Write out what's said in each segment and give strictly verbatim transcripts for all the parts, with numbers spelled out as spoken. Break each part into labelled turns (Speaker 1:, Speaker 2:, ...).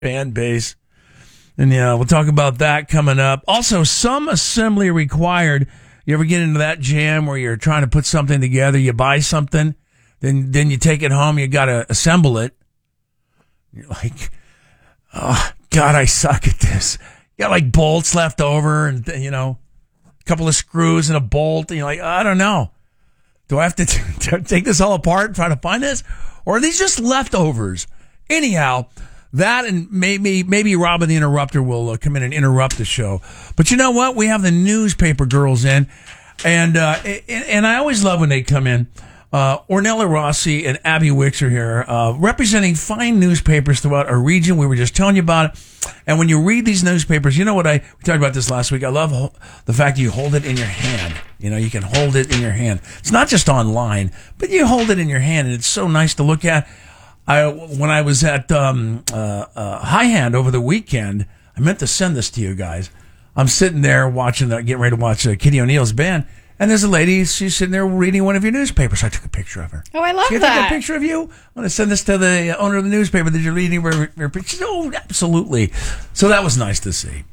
Speaker 1: Fan base. And yeah, we'll talk about that coming up. Also, some assembly required. You ever get into that jam where you're trying to put something together, you buy something, then then you take it home, you got to assemble it. You're like, oh, God, I suck at this. You got like bolts left over and, you know, a couple of screws and a bolt. And you're like, I don't know. Do I have to t- t- take this all apart and try to find this? Or are these just leftovers? Anyhow, that and maybe maybe Robin the Interrupter will uh, come in and interrupt the show. But you know what? We have the newspaper girls in. And uh, and, and I always love when they come in. Uh, Ornella Rossi and Abby Wicks are here, uh, representing fine newspapers throughout our region. We were just telling you about it. And when you read these newspapers, you know what I, we talked about this last week. I love ho- the fact that you hold it in your hand. You know, you can hold it in your hand. It's not just online, but you hold it in your hand and it's so nice to look at. I, when I was at, um, uh, uh, High Hand over the weekend, I meant to send this to you guys. I'm sitting there watching, uh, getting ready to watch uh, Kitty O'Neill's band. And there's a lady, she's sitting there reading one of your newspapers. I took a picture of her.
Speaker 2: Oh, I love
Speaker 1: Can
Speaker 2: that.
Speaker 1: I take a picture of you? I'm going to send this to the owner of the newspaper that you're reading your, your picture. Oh, absolutely. So that was nice to see.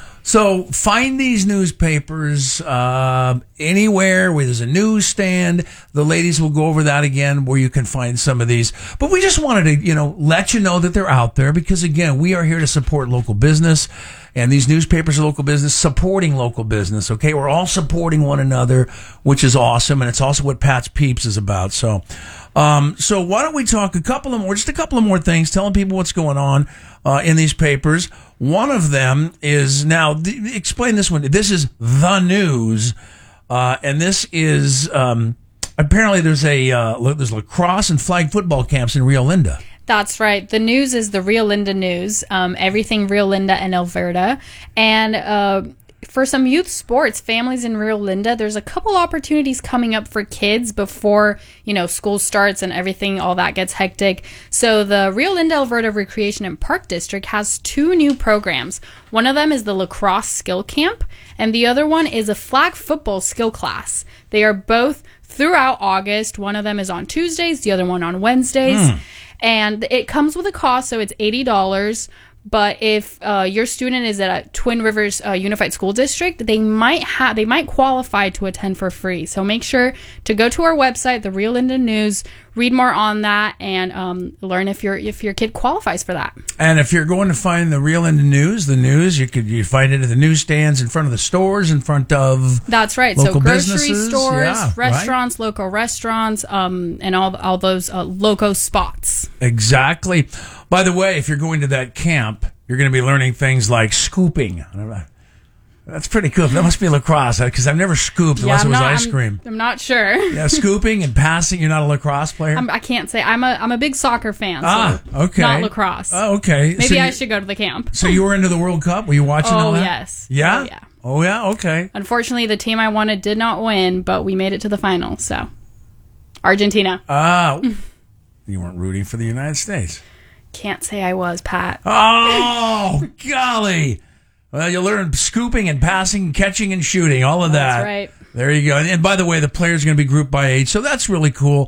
Speaker 1: So find these newspapers uh, anywhere where there's a newsstand. The ladies will go over that again where you can find some of these. But we just wanted to, you know, let you know that they're out there because, again, we are here to support local business. And these newspapers are local business, supporting local business, okay? We're all supporting one another, which is awesome. And it's also what Pat's Peeps is about. So um, so why don't we talk a couple of more, just a couple of more things, telling people what's going on uh, in these papers. One of them is now, th- explain this one. This is The News, uh, and this is um, apparently there's a uh, there's lacrosse and flag football camps in Rio Linda.
Speaker 2: That's right. The News is the Rio Linda News, um, everything Rio Linda and Alberta, and uh, for some youth sports, families in Rio Linda, there's a couple opportunities coming up for kids before, you know, school starts and everything, all that gets hectic. So the Rio Linda Alberta Recreation and Park District has two new programs. One of them is the lacrosse skill camp, and the other one is a flag football skill class. They are both throughout August. One of them is on Tuesdays, the other one on Wednesdays. Mm. And it comes with a cost, so it's eighty dollars. But if uh, your student is at a Twin Rivers uh, Unified School District, they might have they might qualify to attend for free. So make sure to go to our website, the Rio Linda News, read more on that, and um, learn if your if your kid qualifies for that.
Speaker 1: And if you're going to find the Rio Linda News, the news you could you find it at the newsstands, in front of the stores, in front of
Speaker 2: that's right.
Speaker 1: Local
Speaker 2: so grocery
Speaker 1: businesses.
Speaker 2: stores,
Speaker 1: Yeah,
Speaker 2: restaurants,
Speaker 1: right?
Speaker 2: local restaurants, um, and all all those uh, local spots.
Speaker 1: Exactly. By the way, if you're going to that camp, you're going to be learning things like scooping. That's pretty cool. That must be lacrosse, because I've never scooped
Speaker 2: Yeah,
Speaker 1: unless
Speaker 2: I'm
Speaker 1: it was
Speaker 2: not,
Speaker 1: ice
Speaker 2: I'm,
Speaker 1: cream.
Speaker 2: I'm not sure.
Speaker 1: Yeah, scooping and passing. You're not a lacrosse player?
Speaker 2: I'm, I can't say. I'm a I'm a big soccer fan. So
Speaker 1: ah, okay.
Speaker 2: Not lacrosse.
Speaker 1: Oh, okay.
Speaker 2: Maybe
Speaker 1: so
Speaker 2: I
Speaker 1: you,
Speaker 2: should go to the camp.
Speaker 1: So you were into the World Cup? Were you watching
Speaker 2: oh,
Speaker 1: all that?
Speaker 2: yes.
Speaker 1: Yeah?
Speaker 2: Oh, yeah.
Speaker 1: Oh, yeah? Okay.
Speaker 2: Unfortunately, the team I wanted did not win, but we made it to the final, so. Argentina.
Speaker 1: Ah. You weren't rooting for the United States.
Speaker 2: Can't say I was, Pat.
Speaker 1: Oh, golly. Well, you learn scooping and passing, catching and shooting, all of that.
Speaker 2: That's right.
Speaker 1: There you go. And by the way, the players are going to be grouped by age, so that's really cool.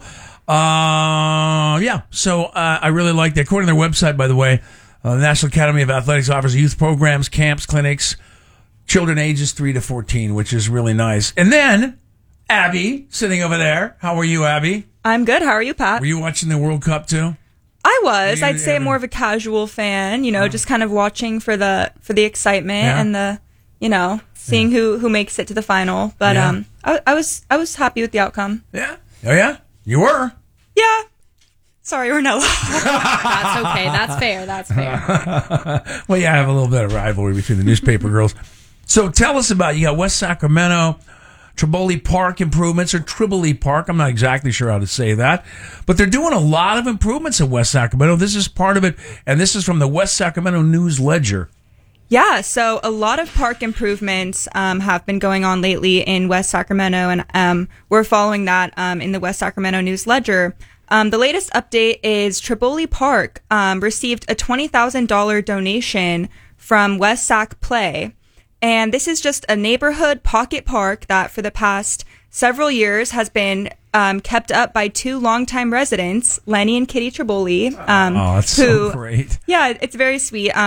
Speaker 1: Uh, yeah, so uh, I really like that. According to their website, by the way, uh, the National Academy of Athletics offers youth programs, camps, clinics, children ages three to fourteen, which is really nice. And then, Abby, sitting over there. How are you, Abby?
Speaker 3: I'm good. How are you, Pat?
Speaker 1: Were you watching the World Cup, too?
Speaker 3: I was.
Speaker 1: You,
Speaker 3: I'd say
Speaker 1: you
Speaker 3: more of a casual fan, you know, oh. just kind of watching for the for the excitement yeah. and the, you know, seeing yeah. who, who makes it to the final. But yeah. um, I, I was I was happy with the outcome.
Speaker 1: Yeah. Oh, yeah? You were?
Speaker 3: Yeah. Sorry, Ornella.
Speaker 2: That's okay. That's fair. That's fair.
Speaker 1: Well, yeah, I have a little bit of rivalry between the newspaper girls. So tell us about, you got West Sacramento, Triboli Park improvements, or Triboli Park. I'm not exactly sure how to say that. But they're doing a lot of improvements in West Sacramento. This is part of it, and this is from the West Sacramento News Ledger.
Speaker 3: Yeah, so a lot of park improvements um, have been going on lately in West Sacramento, and um, we're following that um, in the West Sacramento News Ledger. Um, the latest update is Triboli Park um, received a twenty thousand dollars donation from West Sac Play. And this is just a neighborhood pocket park that for the past several years has been um, kept up by two longtime residents, Lenny and Kitty Triboli. Um,
Speaker 1: Oh, that's
Speaker 3: who,
Speaker 1: so great.
Speaker 3: Yeah, it's very sweet. Um,